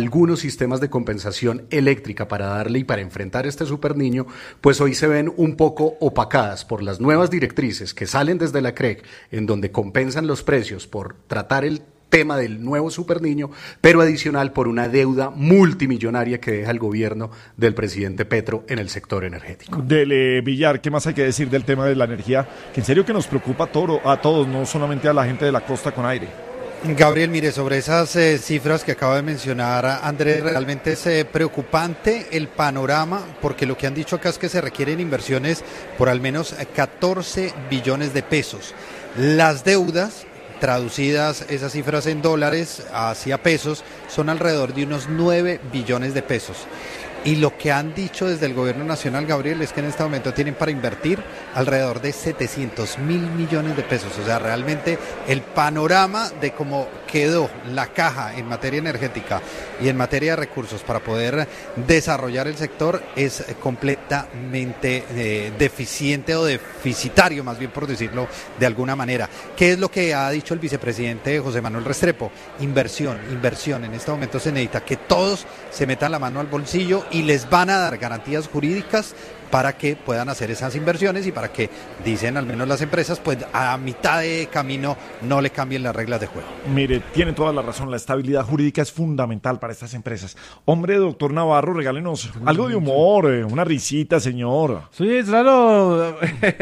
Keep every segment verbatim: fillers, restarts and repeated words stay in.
algunos sistemas de compensación eléctrica para darle y para enfrentar este superniño, pues hoy se ven un poco opacadas por las nuevas directrices que salen desde la C R E C, en donde compensan los precios por tratar el tema del nuevo superniño, pero adicional por una deuda multimillonaria que deja el gobierno del presidente Petro en el sector energético. Dele, Villar, ¿qué más hay que decir del tema de la energía? Que en serio que nos preocupa a, todo, a todos, no solamente a la gente de la costa con aire. Gabriel, mire, sobre esas eh, cifras que acaba de mencionar Andrés, realmente es eh, preocupante el panorama, porque lo que han dicho acá es que se requieren inversiones por al menos catorce billones de pesos. Las deudas, traducidas esas cifras en dólares hacia pesos, son alrededor de unos nueve billones de pesos. Y lo que han dicho desde el gobierno nacional, Gabriel, es que en este momento tienen para invertir alrededor de setecientos mil millones de pesos. O sea, realmente el panorama de cómo quedó la caja en materia energética y en materia de recursos para poder desarrollar el sector es completamente eh, deficiente o deficitario, más bien por decirlo de alguna manera. ¿Qué es lo que ha dicho el vicepresidente José Manuel Restrepo? Inversión, inversión. En este momento se necesita que todos se metan la mano al bolsillo y les van a dar garantías jurídicas para que puedan hacer esas inversiones y para que, dicen al menos las empresas, pues a mitad de camino no le cambien las reglas de juego. Mire, tiene toda la razón, la estabilidad jurídica es fundamental para estas empresas. Hombre, doctor Navarro, regálenos algo de humor, una risita, señor. Sí, claro.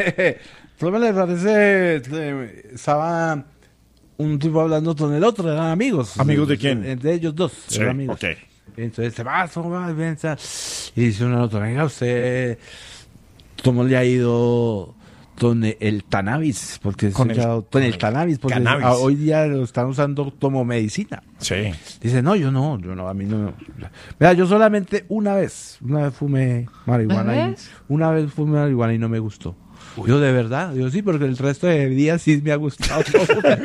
¿Cómo le parece? Estaba un tipo hablando con el otro, eran amigos. ¿Amigos de quién? Entre ellos dos, sí, eran amigos. Okay. Entonces se va, va, piensa, y dice uno al otro, venga usted, ¿cómo le ha ido con el cannabis? Porque con, el, ya, con, con el cannabis, porque cannabis. A, hoy día lo están usando como medicina. Sí. Dice, no, yo no, yo no, a mí no. Mira, yo solamente una vez, una vez fumé marihuana, y, una vez fumé marihuana y no me gustó. Uy. Yo de verdad, yo sí, porque el resto de días sí me ha gustado todo.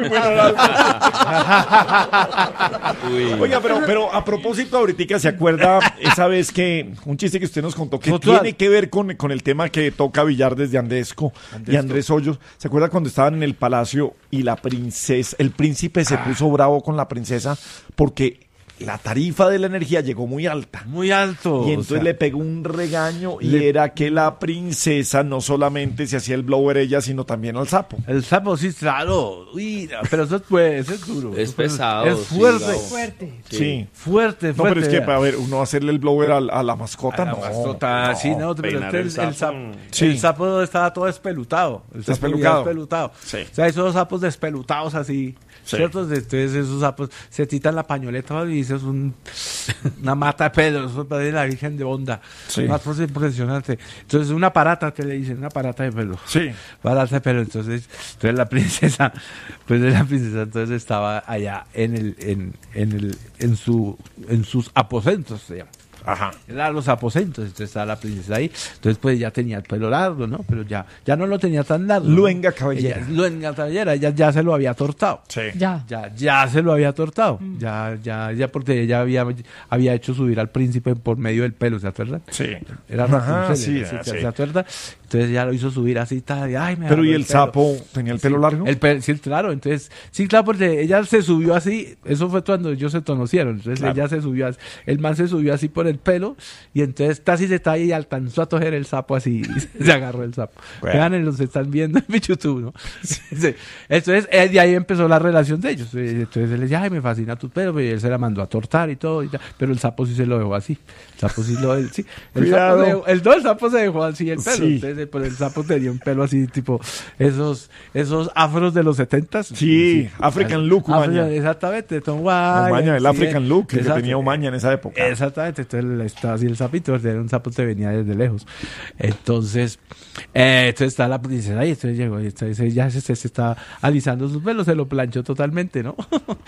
Oiga, pero, pero a propósito, ahorita se acuerda esa vez que un chiste que usted nos contó que Total. tiene que ver con, con el tema que toca Villar desde Andesco, Andesco y Andrés Hoyos. ¿Se acuerda cuando estaban en el palacio y la princesa, el príncipe se ah. puso bravo con la princesa porque la tarifa de la energía llegó muy alta. Muy alto. Y entonces o sea, le pegó un regaño y le... era que la princesa no solamente se hacía el blower ella, sino también al sapo. El sapo, sí, claro. Uy, pero eso es, pues, es duro. Es pesado. Es fuerte. Sí, fuerte. Sí. sí. Fuerte, fuerte. No, pero es que, a ver, uno hacerle el blower a, a la mascota, a la no. mascota, no, sí, no, pero el, el, sapo, el, sapo, sí. el sapo estaba todo espelutado. El sapo despelucado. despelutado. Sí. O sea, esos sapos despelutados así, sí. ¿cierto? Entonces esos sapos se titan la pañoleta y dices un... una mata de pelo, eso parece la Virgen de Onda. Sí. Una cosa impresionante. Entonces, una parata, te le dicen, una parata de pelo. Sí. Parata de pelo. Entonces, entonces la princesa, pues la princesa entonces estaba allá en el, en, en el, en su, en sus aposentos, se llama. Ajá. Eran los aposentos, entonces estaba la princesa ahí, entonces pues ya tenía el pelo largo, ¿no? Pero ya, ya no lo tenía tan largo. Luenga cabellera. Ella, luenga cabellera, ella ya se lo había tortado. Sí. Ya. Ya, ya se lo había tortado. Mm. Ya, ya, ya porque ella había, había hecho subir al príncipe por medio del pelo, ¿se acuerdan? Sí. Era Ajá, sí, ¿se, sí. ¿se acuerdan? Entonces ya lo hizo subir así, tal, y, ay, me Pero ¿y el, el sapo pelo. tenía el pelo largo? El pelo, sí, claro, entonces, sí, claro, porque ella se subió así, eso fue cuando ellos se conocieron, entonces claro. ella se subió así, el man se subió así por el pelo, y entonces casi se está ahí y alcanzó a coger el sapo así, y se agarró el sapo. Bueno. Vean, los están viendo en mi YouTube, ¿no? Sí. Sí. Entonces, eh, de ahí empezó la relación de ellos, entonces él le decía, ay, me fascina tu pelo, y él se la mandó a tortar y todo, y tal, pero el sapo sí se lo dejó así, el sapo sí lo dejó, sí, el sapo, dejó, el, no, el sapo se dejó así el pelo, sí. entonces pues, el sapo tenía un pelo así, tipo, esos esos afros de los setentas. Sí, sí. African look, Umaña. Exactamente, Tom White. Umaña, el African look que tenía Umaña en esa época. Exactamente, entonces estaba así el sapito, era un sapo que venía desde lejos. Entonces, eh, entonces está la princesa ahí, entonces llegó, y entonces ya se, se, se estaba alisando sus pelos, se lo planchó totalmente, ¿no?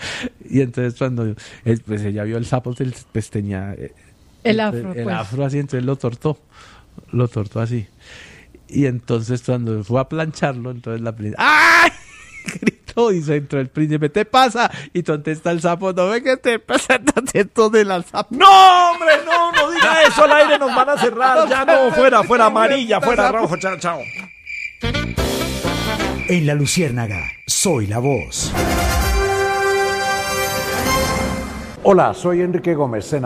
Y entonces cuando pues ella vio el sapo, pues tenía eh, el afro, el, el pues. afro así, entonces lo tortó, lo tortó así. Y entonces cuando fue a plancharlo, entonces la princesa ¡ay! Gritó y se entró el príncipe, ¿te pasa? Y contesta el sapo, ¿no ve que te pasa? Tanto de la sapo. ¡No, hombre! No, no diga eso al aire, nos van a cerrar. Ya no, fuera, fuera amarilla, fuera rojo, chao, chao. En La Luciérnaga, soy la voz. Hola, soy Enrique Gómez, senador.